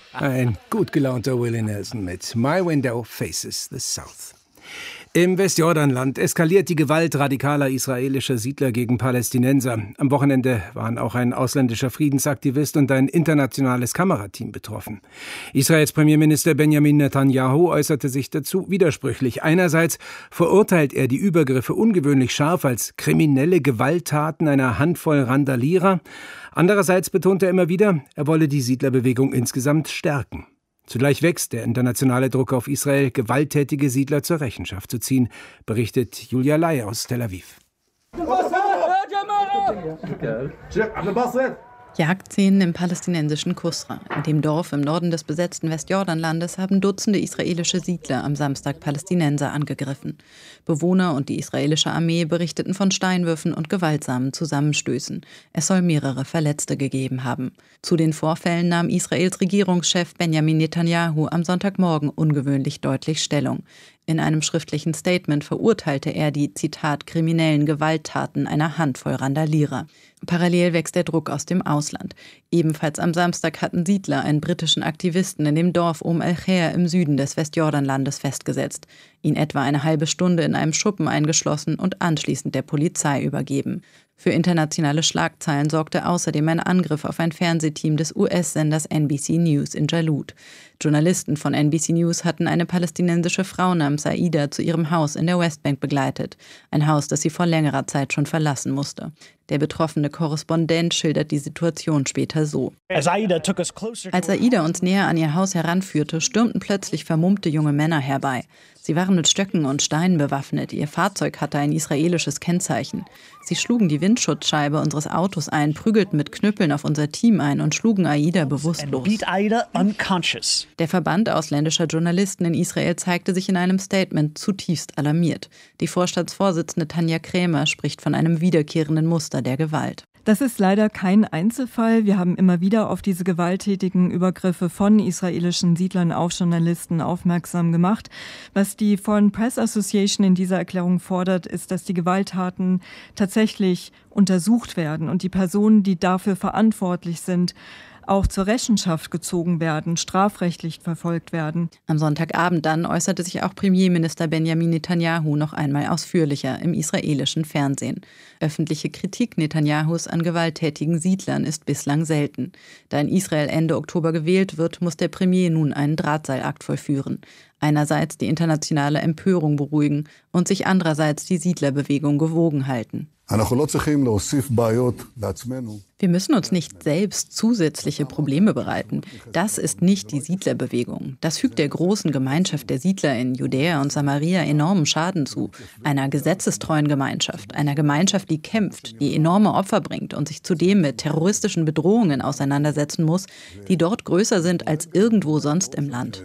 Ein gut gelaunter Willie Nelson mit My Window Faces the South. Im Westjordanland eskaliert die Gewalt radikaler israelischer Siedler gegen Palästinenser. Am Wochenende waren auch ein ausländischer Friedensaktivist und ein internationales Kamerateam betroffen. Israels Premierminister Benjamin Netanyahu äußerte sich dazu widersprüchlich. Einerseits verurteilt er die Übergriffe ungewöhnlich scharf als kriminelle Gewalttaten einer Handvoll Randalierer. Andererseits betont er immer wieder, er wolle die Siedlerbewegung insgesamt stärken. Zugleich wächst der internationale Druck auf Israel, gewalttätige Siedler zur Rechenschaft zu ziehen, berichtet Julia Lai aus Tel Aviv. Jagdszenen im palästinensischen Kusra. In dem Dorf im Norden des besetzten Westjordanlandes haben Dutzende israelische Siedler am Samstag Palästinenser angegriffen. Bewohner und die israelische Armee berichteten von Steinwürfen und gewaltsamen Zusammenstößen. Es soll mehrere Verletzte gegeben haben. Zu den Vorfällen nahm Israels Regierungschef Benjamin Netanyahu am Sonntagmorgen ungewöhnlich deutlich Stellung. In einem schriftlichen Statement verurteilte er die, Zitat, kriminellen Gewalttaten einer Handvoll Randalierer. Parallel wächst der Druck aus dem Ausland. Ebenfalls am Samstag hatten Siedler einen britischen Aktivisten in dem Dorf El-Khair im Süden des Westjordanlandes festgesetzt, ihn etwa eine halbe Stunde in einem Schuppen eingeschlossen und anschließend der Polizei übergeben. Für internationale Schlagzeilen sorgte außerdem ein Angriff auf ein Fernsehteam des US-Senders NBC News in Jalut. Journalisten von NBC News hatten eine palästinensische Frau namens Aida zu ihrem Haus in der Westbank begleitet. Ein Haus, das sie vor längerer Zeit schon verlassen musste. Der betroffene Korrespondent schildert die Situation später so. Als Aida uns näher an ihr Haus heranführte, stürmten plötzlich vermummte junge Männer herbei. Sie waren mit Stöcken und Steinen bewaffnet. Ihr Fahrzeug hatte ein israelisches Kennzeichen. Sie schlugen die Windschutzscheibe unseres Autos ein, prügelten mit Knüppeln auf unser Team ein und schlugen Aida bewusstlos. Der Verband ausländischer Journalisten in Israel zeigte sich in einem Statement zutiefst alarmiert. Die Vorstandsvorsitzende Tanja Krämer spricht von einem wiederkehrenden Muster der Gewalt. Das ist leider kein Einzelfall. Wir haben immer wieder auf diese gewalttätigen Übergriffe von israelischen Siedlern auf Journalisten aufmerksam gemacht. Was die Foreign Press Association in dieser Erklärung fordert, ist, dass die Gewalttaten tatsächlich untersucht werden und die Personen, die dafür verantwortlich sind, auch zur Rechenschaft gezogen werden, strafrechtlich verfolgt werden. Am Sonntagabend dann äußerte sich auch Premierminister Benjamin Netanyahu noch einmal ausführlicher im israelischen Fernsehen. Öffentliche Kritik Netanyahus an gewalttätigen Siedlern ist bislang selten. Da in Israel Ende Oktober gewählt wird, muss der Premier nun einen Drahtseilakt vollführen. Einerseits die internationale Empörung beruhigen und sich andererseits die Siedlerbewegung gewogen halten. Wir müssen uns nicht selbst zusätzliche Probleme bereiten. Das ist nicht die Siedlerbewegung. Das fügt der großen Gemeinschaft der Siedler in Judäa und Samaria enormen Schaden zu. Einer gesetzestreuen Gemeinschaft, einer Gemeinschaft, die kämpft, die enorme Opfer bringt und sich zudem mit terroristischen Bedrohungen auseinandersetzen muss, die dort größer sind als irgendwo sonst im Land.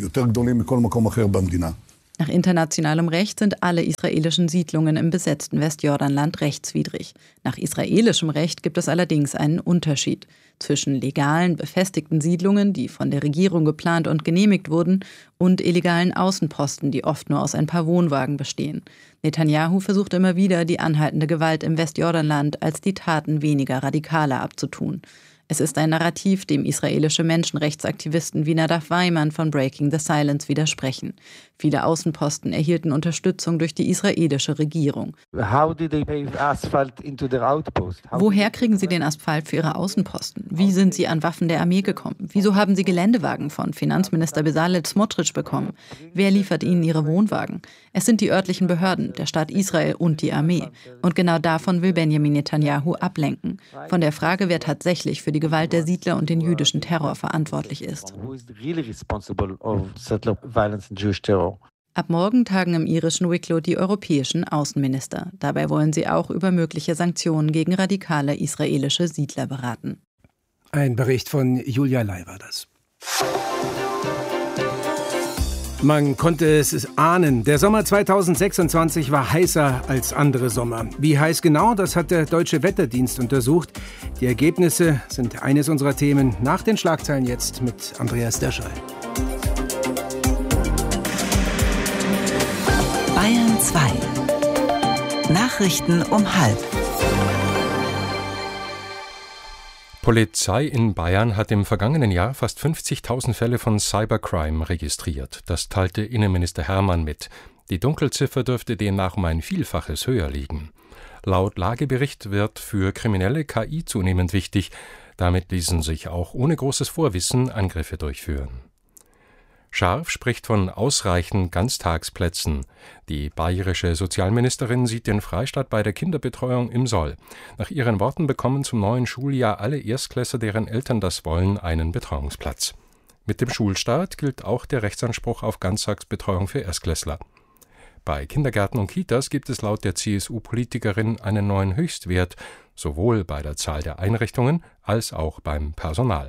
Nach internationalem Recht sind alle israelischen Siedlungen im besetzten Westjordanland rechtswidrig. Nach israelischem Recht gibt es allerdings einen Unterschied zwischen legalen, befestigten Siedlungen, die von der Regierung geplant und genehmigt wurden, und illegalen Außenposten, die oft nur aus ein paar Wohnwagen bestehen. Netanyahu versucht immer wieder, die anhaltende Gewalt im Westjordanland als die Taten weniger radikaler abzutun. Es ist ein Narrativ, dem israelische Menschenrechtsaktivisten wie Nadav Weiman von Breaking the Silence widersprechen. Viele Außenposten erhielten Unterstützung durch die israelische Regierung. Woher kriegen sie den Asphalt für ihre Außenposten? Wie sind sie an Waffen der Armee gekommen? Wieso haben sie Geländewagen von Finanzminister Bezalel Smotrich bekommen? Wer liefert ihnen ihre Wohnwagen? Es sind die örtlichen Behörden, der Staat Israel und die Armee. Und genau davon will Benjamin Netanyahu ablenken. Von der Frage, wer tatsächlich für die Gewalt der Siedler und den jüdischen Terror verantwortlich ist. Ab morgen tagen im irischen Wicklow die europäischen Außenminister. Dabei wollen sie auch über mögliche Sanktionen gegen radikale israelische Siedler beraten. Ein Bericht von Julia Lai war das. Man konnte es ahnen, der Sommer 2026 war heißer als andere Sommer. Wie heiß genau, das hat der Deutsche Wetterdienst untersucht. Die Ergebnisse sind eines unserer Themen nach den Schlagzeilen jetzt mit Andreas Derschall. Bayern 2. Nachrichten um 12:30. Polizei in Bayern hat im vergangenen Jahr fast 50.000 Fälle von Cybercrime registriert. Das teilte Innenminister Hermann mit. Die Dunkelziffer dürfte demnach um ein Vielfaches höher liegen. Laut Lagebericht wird für Kriminelle KI zunehmend wichtig. Damit ließen sich auch ohne großes Vorwissen Angriffe durchführen. Scharf spricht von ausreichend Ganztagsplätzen. Die bayerische Sozialministerin sieht den Freistaat bei der Kinderbetreuung im Soll. Nach ihren Worten bekommen zum neuen Schuljahr alle Erstklässler, deren Eltern das wollen, einen Betreuungsplatz. Mit dem Schulstart gilt auch der Rechtsanspruch auf Ganztagsbetreuung für Erstklässler. Bei Kindergärten und Kitas gibt es laut der CSU-Politikerin einen neuen Höchstwert, sowohl bei der Zahl der Einrichtungen als auch beim Personal.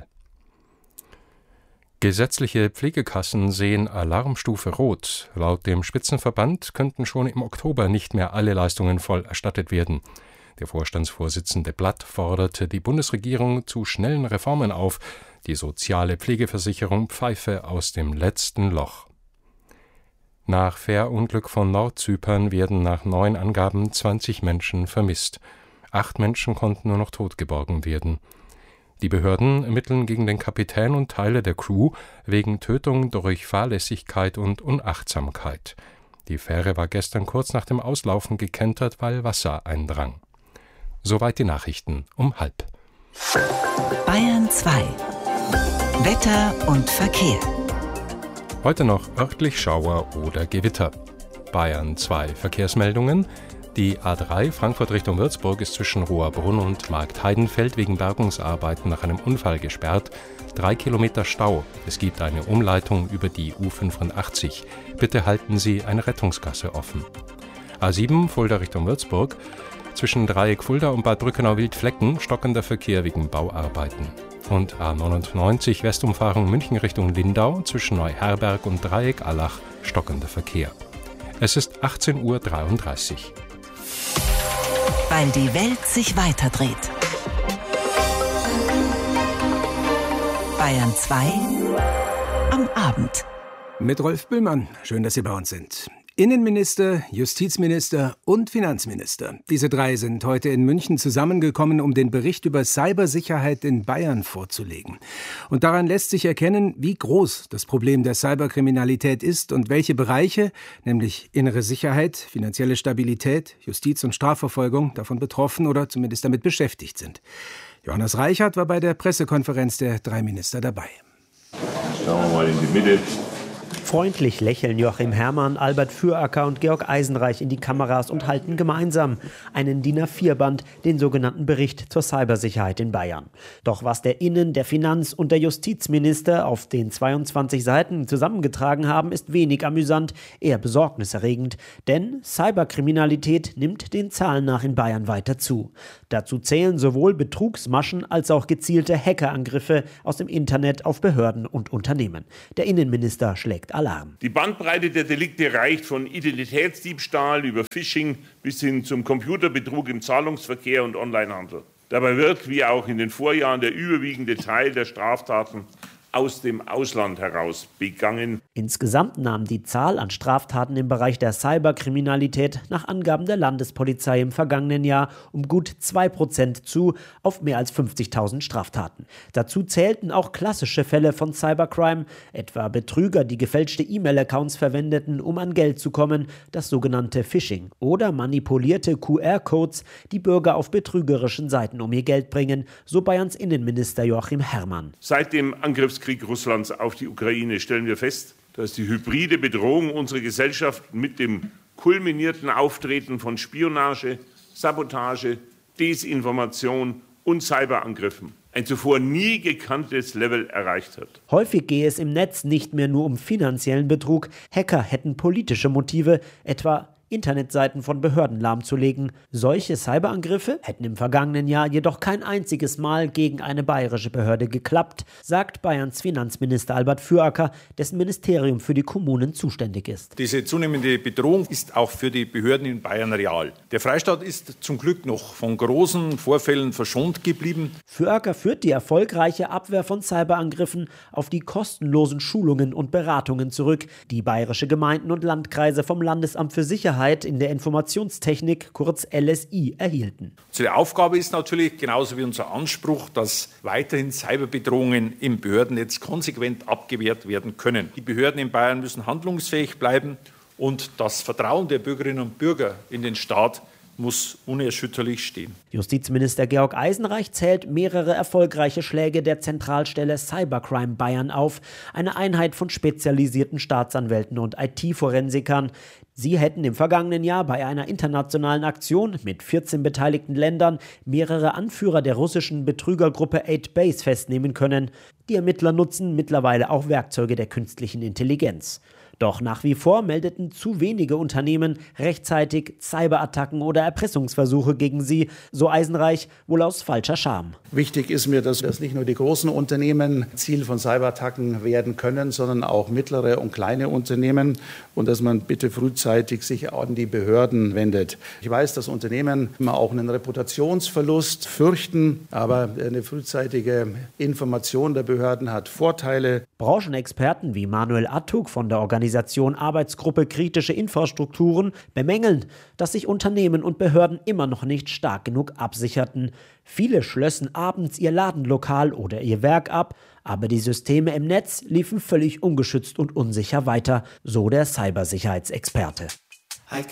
Gesetzliche Pflegekassen sehen Alarmstufe Rot. Laut dem Spitzenverband könnten schon im Oktober nicht mehr alle Leistungen voll erstattet werden. Der Vorstandsvorsitzende Blatt forderte die Bundesregierung zu schnellen Reformen auf. Die soziale Pflegeversicherung pfeife aus dem letzten Loch. Nach Fährunglück von Nordzypern werden nach neuen Angaben 20 Menschen vermisst. 8 Menschen konnten nur noch tot geborgen werden. Die Behörden ermitteln gegen den Kapitän und Teile der Crew wegen Tötung durch Fahrlässigkeit und Unachtsamkeit. Die Fähre war gestern kurz nach dem Auslaufen gekentert, weil Wasser eindrang. Soweit die Nachrichten um 12:30. Bayern 2. Wetter und Verkehr. Heute noch örtlich Schauer oder Gewitter. Bayern 2 Verkehrsmeldungen. Die A3 Frankfurt Richtung Würzburg ist zwischen Rohrbrunn und Marktheidenfeld wegen Bergungsarbeiten nach einem Unfall gesperrt. 3 Kilometer Stau. Es gibt eine Umleitung über die U85. Bitte halten Sie eine Rettungsgasse offen. A7 Fulda Richtung Würzburg. Zwischen Dreieck Fulda und Bad Brückenau-Wildflecken stockender Verkehr wegen Bauarbeiten. Und A99 Westumfahrung München Richtung Lindau zwischen Neuherberg und Dreieck Allach stockender Verkehr. Es ist 18:33 Uhr. Weil die Welt sich weiterdreht. Bayern 2 am Abend. Mit Rolf Bühlmann. Schön, dass Sie bei uns sind. Innenminister, Justizminister und Finanzminister. Diese 3 sind heute in München zusammengekommen, um den Bericht über Cybersicherheit in Bayern vorzulegen. Und daran lässt sich erkennen, wie groß das Problem der Cyberkriminalität ist und welche Bereiche, nämlich innere Sicherheit, finanzielle Stabilität, Justiz und Strafverfolgung, davon betroffen oder zumindest damit beschäftigt sind. Johannes Reichert war bei der Pressekonferenz der 3 Minister dabei. Schauen wir mal in die Mitte. Freundlich lächeln Joachim Herrmann, Albert Füracker und Georg Eisenreich in die Kameras und halten gemeinsam einen DIN A4-Band, den sogenannten Bericht zur Cybersicherheit in Bayern. Doch was der Innen-, der Finanz- und der Justizminister auf den 22 Seiten zusammengetragen haben, ist wenig amüsant, eher besorgniserregend. Denn Cyberkriminalität nimmt den Zahlen nach in Bayern weiter zu. Dazu zählen sowohl Betrugsmaschen als auch gezielte Hackerangriffe aus dem Internet auf Behörden und Unternehmen. Der Innenminister schlägt Alarm. Die Bandbreite der Delikte reicht von Identitätsdiebstahl über Phishing bis hin zum Computerbetrug im Zahlungsverkehr und Onlinehandel. Dabei wird, wie auch in den Vorjahren, der überwiegende Teil der Straftaten aus dem Ausland heraus begangen. Insgesamt nahm die Zahl an Straftaten im Bereich der Cyberkriminalität nach Angaben der Landespolizei im vergangenen Jahr um gut 2% zu, auf mehr als 50.000 Straftaten. Dazu zählten auch klassische Fälle von Cybercrime, etwa Betrüger, die gefälschte E-Mail-Accounts verwendeten, um an Geld zu kommen, das sogenannte Phishing, oder manipulierte QR-Codes, die Bürger auf betrügerischen Seiten um ihr Geld bringen, so Bayerns Innenminister Joachim Herrmann. Seit dem Angriffskrieg Russlands auf die Ukraine stellen wir fest, dass die hybride Bedrohung unserer Gesellschaft mit dem kulminierten Auftreten von Spionage, Sabotage, Desinformation und Cyberangriffen ein zuvor nie gekanntes Level erreicht hat. Häufig gehe es im Netz nicht mehr nur um finanziellen Betrug. Hacker hätten politische Motive, etwa Internetseiten von Behörden lahmzulegen. Solche Cyberangriffe hätten im vergangenen Jahr jedoch kein einziges Mal gegen eine bayerische Behörde geklappt, sagt Bayerns Finanzminister Albert Füracker, dessen Ministerium für die Kommunen zuständig ist. Diese zunehmende Bedrohung ist auch für die Behörden in Bayern real. Der Freistaat ist zum Glück noch von großen Vorfällen verschont geblieben. Füracker führt die erfolgreiche Abwehr von Cyberangriffen auf die kostenlosen Schulungen und Beratungen zurück, die bayerische Gemeinden und Landkreise vom Landesamt für Sicherheit Sicherheit in der Informationstechnik, kurz LSI, erhielten. Unsere Aufgabe ist natürlich, genauso wie unser Anspruch, dass weiterhin Cyberbedrohungen im Behördennetz konsequent abgewehrt werden können. Die Behörden in Bayern müssen handlungsfähig bleiben und das Vertrauen der Bürgerinnen und Bürger in den Staat muss unerschütterlich stehen. Justizminister Georg Eisenreich zählt mehrere erfolgreiche Schläge der Zentralstelle Cybercrime Bayern auf, eine Einheit von spezialisierten Staatsanwälten und IT-Forensikern. Sie hätten im vergangenen Jahr bei einer internationalen Aktion mit 14 beteiligten Ländern mehrere Anführer der russischen Betrügergruppe 8Base festnehmen können. Die Ermittler nutzen mittlerweile auch Werkzeuge der künstlichen Intelligenz. Doch nach wie vor meldeten zu wenige Unternehmen rechtzeitig Cyberattacken oder Erpressungsversuche gegen sie, so Eisenreich, wohl aus falscher Scham. Wichtig ist mir, dass nicht nur die großen Unternehmen Ziel von Cyberattacken werden können, sondern auch mittlere und kleine Unternehmen und dass man bitte frühzeitig sich an die Behörden wendet. Ich weiß, dass Unternehmen immer auch einen Reputationsverlust fürchten, aber eine frühzeitige Information der Behörden hat Vorteile. Branchenexperten wie Manuel Attug von der Organisation Arbeitsgruppe Kritische Infrastrukturen bemängeln, dass sich Unternehmen und Behörden immer noch nicht stark genug absicherten. Viele schlössen abends ihr Ladenlokal oder ihr Werk ab, aber die Systeme im Netz liefen völlig ungeschützt und unsicher weiter, so der Cybersicherheitsexperte.